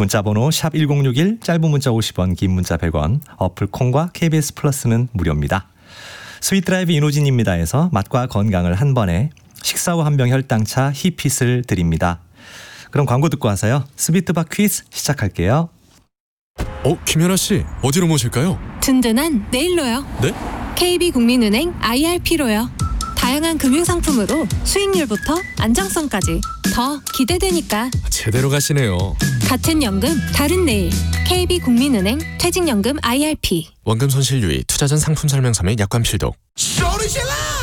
문자번호 샵1061, 짧은 문자 50원, 긴 문자 100원, 어플 콩과 KBS 플러스는 무료입니다. 스윗드라이브 이노진입니다에서 맛과 건강을 한 번에 식사 후 한 병 혈당차 히핏을 드립니다. 그럼 광고 듣고 와서요. 스비트바 퀴즈 시작할게요. 김연아 씨, 어디로 모실까요? 든든한 내일로요. 네? KB국민은행 IRP로요. 다양한 금융상품으로 수익률부터 안정성까지 더 기대되니까 제대로 가시네요. 같은 연금 다른 내일 KB국민은행 퇴직연금 IRP. 원금 손실 유의, 투자 전 상품 설명서 및 약관 필독. 소리 질러!